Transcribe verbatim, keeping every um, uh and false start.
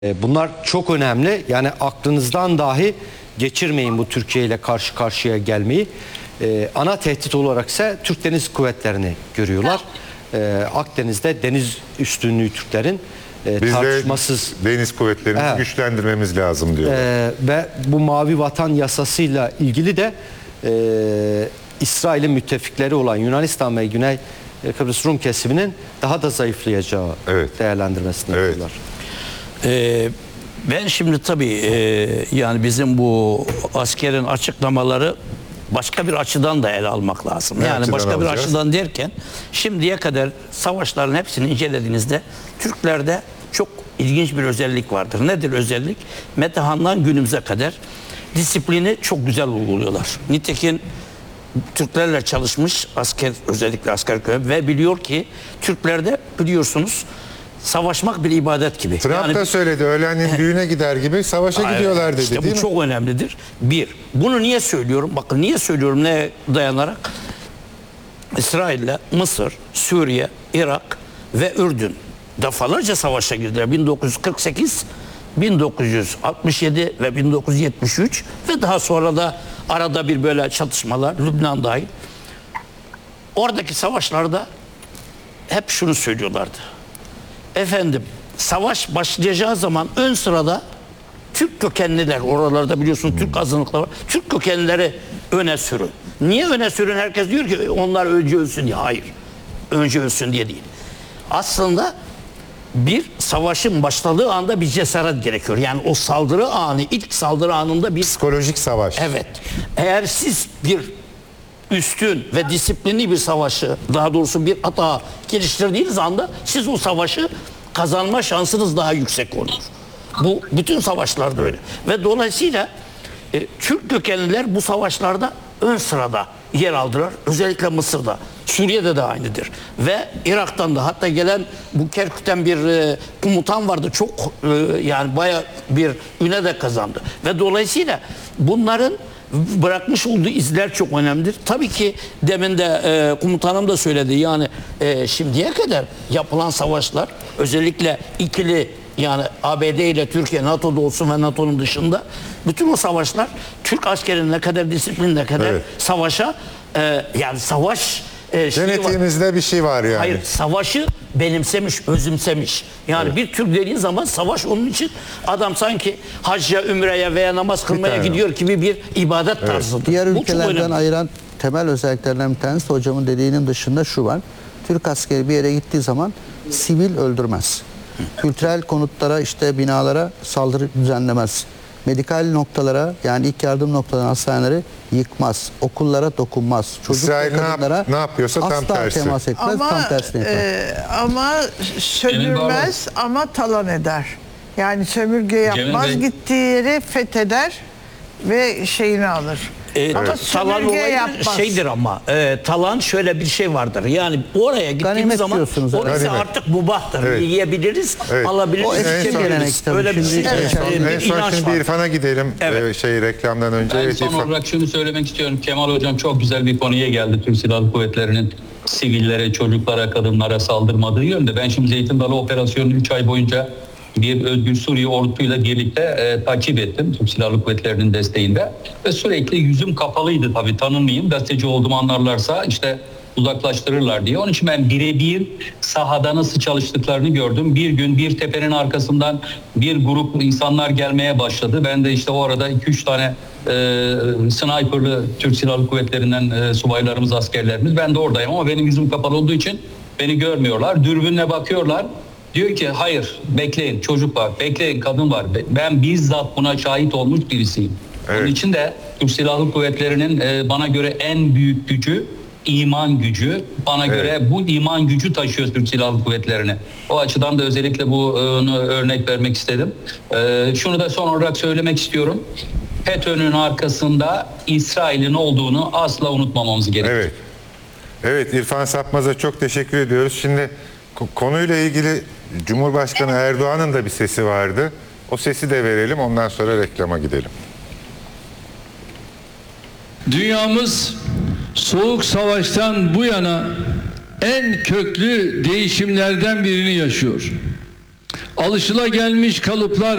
Bunlar çok önemli. Yani aklınızdan dahi geçirmeyin bu Türkiye ile karşı karşıya gelmeyi. Ee, ana tehdit olarak ise Türk Deniz Kuvvetleri'ni görüyorlar. Ee, Akdeniz'de deniz üstünlüğü Türklerin e, Biz tartışmasız. de deniz kuvvetlerimizi evet. güçlendirmemiz lazım diyorlar. Ee, ve bu Mavi Vatan yasasıyla ilgili de e, İsrail'in müttefikleri olan Yunanistan ve Güney Kıbrıs Rum kesiminin daha da zayıflayacağı evet. değerlendirmesini evet. yapıyorlar. Ee, ben şimdi tabii e, yani bizim bu askerin açıklamaları başka bir açıdan da ele almak lazım. Ne yani başka alacağız? bir açıdan derken şimdiye kadar savaşların hepsini incelediğinizde Türklerde çok ilginç bir özellik vardır. Nedir özellik? Metehan'dan günümüze kadar disiplini çok güzel uyguluyorlar. Nitekim Türklerle çalışmış asker, özellikle asker köy ve biliyor ki Türklerde biliyorsunuz savaşmak bir ibadet gibi. Trump yani, da söyledi, öğlenleyin düğüne gider gibi savaşa evet, gidiyorlar dedi, işte değil bu mi? çok önemlidir. Bir, bunu niye söylüyorum? Bakın niye söylüyorum, ne dayanarak? İsrail'le Mısır, Suriye, Irak ve Ürdün defalarca savaşa girdiler. bin dokuz yüz kırk sekiz, bin dokuz yüz altmış yedi ve bin dokuz yüz yetmiş üç ve daha sonra da arada bir böyle çatışmalar, Lübnan dahil. Oradaki savaşlarda hep şunu söylüyorlardı. Efendim, savaş başlayacağı zaman ön sırada Türk kökenliler, oralarda biliyorsunuz Türk azınlıkları var. Türk kökenlileri öne sürün. Niye öne sürün? Herkes diyor ki onlar önce ölsün diye. Hayır. Önce ölsün diye değil. Aslında bir savaşın başladığı anda bir cesaret gerekiyor. Yani o saldırı anı, ilk saldırı anında bir psikolojik savaş. Evet. Eğer siz bir üstün ve disiplinli bir savaşı, daha doğrusu bir hata geliştirdiğiniz anda siz o savaşı kazanma şansınız daha yüksek olur. Bu bütün savaşlarda öyle. Ve dolayısıyla e, Türk kökenliler bu savaşlarda ön sırada yer aldılar. Özellikle Mısır'da. Suriye'de de aynıdır. Ve Irak'tan da hatta gelen bu Kerkük'ten bir e, komutan vardı. Çok e, yani bayağı bir üne de kazandı. Ve dolayısıyla bunların bırakmış olduğu izler çok önemlidir. Tabii ki demin de e, komutanım da söyledi. Yani e, şimdiye kadar yapılan savaşlar özellikle ikili, yani A B D ile Türkiye, NATO'da olsun ve NATO'nun dışında bütün o savaşlar Türk askerinin ne kadar disiplin, ne kadar evet. savaşa e, yani savaş e, genetiğimizde bir şey var yani. Hayır, savaşı benimsemiş, özümsemiş. Yani evet. bir Türk dediğin zaman savaş onun için adam sanki hacca, ümreye veya namaz kılmaya gidiyor gibi bir ibadet evet. tarzıdır. Diğer Bu ülkelerden ayıran temel özelliklerinden bir tanesi hocamın dediğinin dışında şu var. Türk askeri bir yere gittiği zaman sivil öldürmez. Kültürel konutlara, işte binalara saldırı düzenlemez. Medikal noktalara, yani ilk yardım noktalarına, hastaneleri yıkmaz. Okullara dokunmaz. Çocuk İsrail ve kadınlara ne, yap, ne yapıyorsa tam asla tersi. temas etmez, ama, tam tersini yapar. E, ama sömürmez ama talan eder. Yani sömürge yapmaz, Bey, gittiği yeri fetheder ve şeyini alır. E, ama evet. Talan olayı şeydir ama e, talan şöyle bir şey vardır. Yani oraya gittiğimiz zaman orası artık mubahtır. Evet. Yiyebiliriz, evet. alabiliriz, içebiliriz. Öyle bir şey. En son, en son şimdi İrfan'a gidelim. Evet. Şey reklamdan önce. Ben evet, son İrfan. olarak şunu söylemek istiyorum. Kemal Hocam çok güzel bir konuya geldi. Türk Silahlı Kuvvetleri'nin sivillere, çocuklara, kadınlara saldırmadığı yönde. Ben şimdi Zeytin Dalı operasyonunu üç ay boyunca bir Özgür Suriye ordusuyla birlikte e, takip ettim Türk Silahlı Kuvvetleri'nin desteğinde ve sürekli yüzüm kapalıydı, tabii tanınmayayım, gazeteci olduğumu anlarlarsa işte uzaklaştırırlar diye. Onun için ben birebir sahada nasıl çalıştıklarını gördüm. Bir gün bir tepenin arkasından bir grup insanlar gelmeye başladı. Ben de işte o arada iki üç tane e, sniperlı Türk Silahlı Kuvvetleri'nden e, subaylarımız, askerlerimiz, ben de oradayım ama benim yüzüm kapalı olduğu için beni görmüyorlar. Dürbünle bakıyorlar. Diyor ki hayır, bekleyin, çocuk var, bekleyin, kadın var. Ben bizzat buna şahit olmuş birisiyim. Evet. Onun için de Türk Silahlı Kuvvetleri'nin e, bana göre en büyük gücü iman gücü. Bana evet. göre bu iman gücü taşıyor Türk Silahlı Kuvvetleri'ni. O açıdan da özellikle bu e, örnek vermek istedim. E, şunu da son olarak söylemek istiyorum. FETÖ'nün arkasında İsrail'in olduğunu asla unutmamamız gerekiyor. Evet. Evet, İrfan Sapmaz'a çok teşekkür ediyoruz. Şimdi konuyla ilgili Cumhurbaşkanı Erdoğan'ın da bir sesi vardı. O sesi de verelim, ondan sonra reklama gidelim. Dünyamız Soğuk Savaş'tan bu yana en köklü değişimlerden birini yaşıyor. alışılagelmiş kalıplar